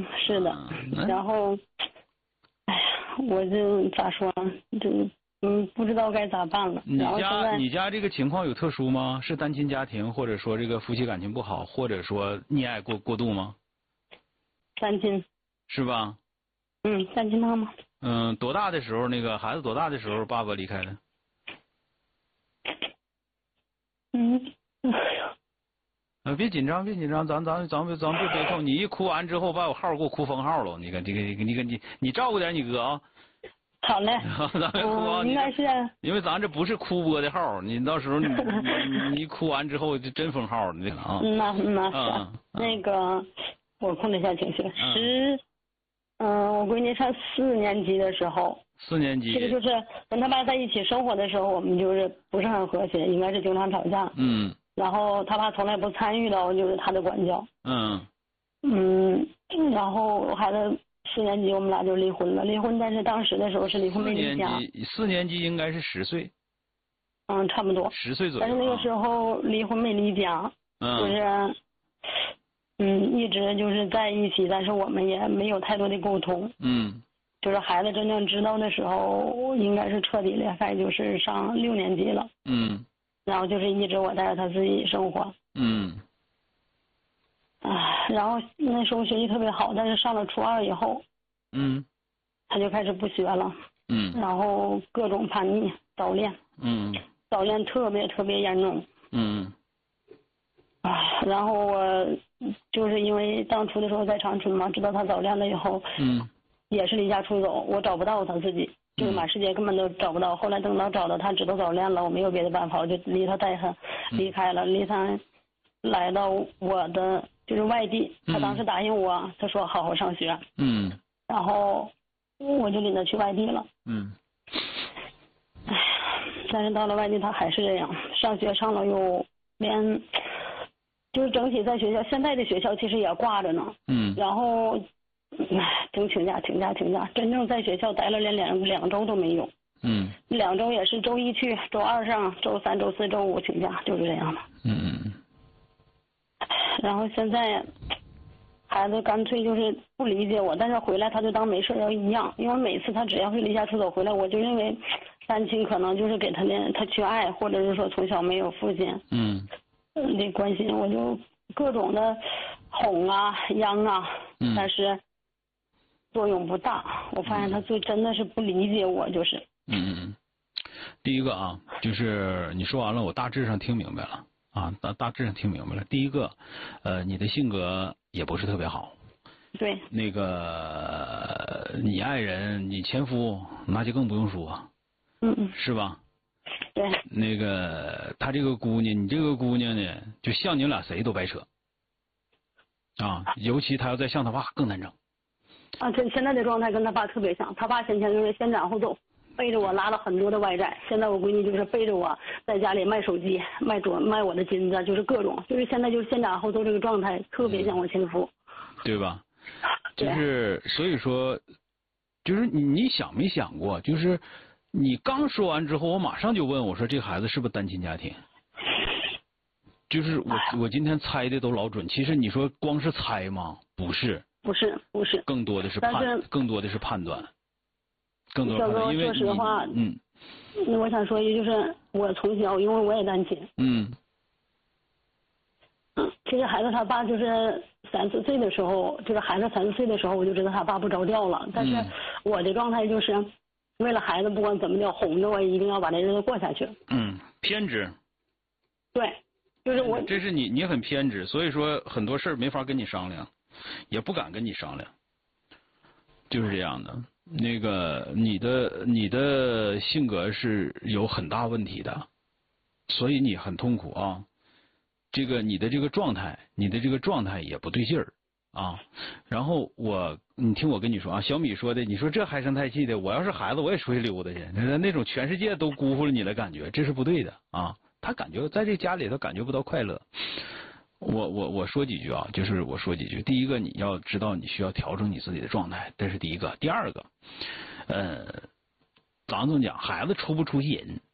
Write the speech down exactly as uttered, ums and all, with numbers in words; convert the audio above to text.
是的。 嗯、 然后，哎呀，我就咋说呢？就嗯，不知道该咋办了。 你然后现家在你家这个情况有特殊吗？是单亲家庭，或者说这个夫妻感情不好，或者说溺爱过过度吗？ 单亲。 是吧？ 嗯，单亲妈妈。 嗯，多大的时候那个孩子多大的时候爸爸离开的？ 嗯。 呃，别紧张，别紧张，咱咱咱别咱别悲痛。你一哭完之后，把我号给我哭封号了。你看这个，你看你你照顾点你哥啊。 好嘞。 咱别哭啊！ 嗯、应该是。 因为咱这不是哭播的号，你到时候你你你一哭完之后就真封号了，那个啊。 那那是、 嗯嗯、 那个，我控制一下情绪。十，嗯，我闺女上四年级的时候。 四年级。 这个就是跟他爸在一起生活的时候，我们就是不是很和谐，应该是经常吵架。 嗯。 然后他爸从来不参与到就是他的管教。 嗯。 嗯，然后孩子四年级我们俩就离婚了，离婚，但是当时的时候是离婚没离家。 四年级，四年级应该是十岁。 嗯，差不多。 十岁左右。 但是那个时候离婚没离家， 嗯、 就是嗯一直就是在一起，但是我们也没有太多的沟通。 嗯。 就是孩子真正知道的时候，应该是彻底裂开，就是上六年级了。 嗯。 然后就是一直我带着他自己生活。 嗯。 啊，然后那时候学习特别好，但是上了初二以后， 嗯， 他就开始不学了。 嗯。 然后各种叛逆、早恋。 嗯。 早恋特别特别严重。 嗯。 啊，然后我就是因为当初的时候在长春嘛，知道他早恋了以后， 嗯。 也是离家出走，我找不到他自己，就是满世界根本都找不到。后来等到找到他，知道早恋了，我没有别的办法，我就离他带他离开了，离他来到我的就是外地。他当时答应我，他说好好上学。 嗯。 然后我就领他去外地了。 嗯。 唉，但是到了外地，他还是这样，上学上了又连，就是整体在学校，现在的学校其实也挂着呢。 嗯。 然后。唉，净请假，请假，请假，真正在学校待了连两两周都没有。 嗯。 两周也是周一去，周二上，周三、周四周五请假，就是这样的。 嗯嗯。 然后现在，孩子干脆就是不理解我，但是回来他就当没事要一样，因为每次他只要是离家出走回来，我就认为单亲可能就是给他的他缺爱，或者是说从小没有父亲。 嗯。 的关心，我就各种的哄啊、央啊， 嗯、 但是。作用不大，我发现他最真的是不理解我，就是。 嗯嗯。第一个啊，就是你说完了，我大致上听明白了啊，大大致上听明白了。第一个，呃，你的性格也不是特别好。 对。 那个你爱人，你前夫，那就更不用说。 嗯嗯。 是吧？ 对。 那个他这个姑娘，你这个姑娘呢，就像你们俩谁都白扯。啊，尤其他要再像他爸更难整。 啊，这现在的状态跟他爸特别像，他爸先前就是先斩后奏，背着我拉了很多的外债，现在我闺女就是背着我在家里卖手机、卖左卖我的金子，就是各种，就是现在就是先斩后奏这个状态，特别像我前夫， 对吧？就是所以说，就是你你想没想过，就是你刚说完之后，我马上就问我说，这个孩子是不是单亲家庭？就是我我今天猜的都老准，其实你说光是猜吗？不是。 不是不是， 更多的是判，更多的是判断，更多的判断。因为说实话， 嗯， 我想说一句，就是我从小，因为我也单亲， 嗯， 嗯，其实孩子他爸就是三四岁的时候，就是孩子三四岁的时候，我就知道他爸不着调了。但是我的状态就是，为了孩子，不管怎么的哄着我，一定要把这日子过下去。 嗯，偏执。 对，就是我。 这是你，你很偏执，所以说很多事儿没法跟你商量。也不敢跟你商量，就是这样的。那个你的你的性格是有很大问题的，所以你很痛苦啊。这个你的这个状态，你的这个状态也不对劲儿啊。然后我，你听我跟你说啊，小米说的，你说这唉声叹气的，我要是孩子我也出去溜达去，那种全世界都辜负了你的感觉，这是不对的啊。他感觉在这家里头感觉不到快乐。我我我说几句啊，就是我说几句。第一个，你要知道你需要调整你自己的状态，这是第一个。第二个，呃，咱这么讲，孩子出不出息人，